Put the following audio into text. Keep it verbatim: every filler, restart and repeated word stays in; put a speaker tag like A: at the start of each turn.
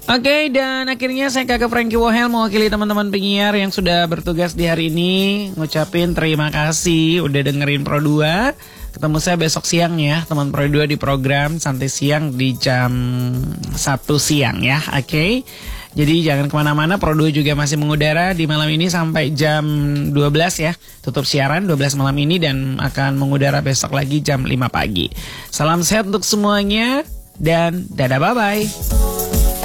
A: Oke, dan akhirnya saya Kakak Frankie Wohel mewakili teman-teman penyiar yang sudah bertugas di hari ini. Ngucapin terima kasih udah dengerin Pro dua. Ketemu saya besok siang ya, teman Pro dua di program Santai Siang di jam satu siang ya, oke. Jadi jangan kemana-mana, Pro dua juga masih mengudara di malam ini sampai jam dua belas ya. Tutup siaran dua belas malam ini dan akan mengudara besok lagi jam lima pagi. Salam sehat untuk semuanya dan dadah bye-bye.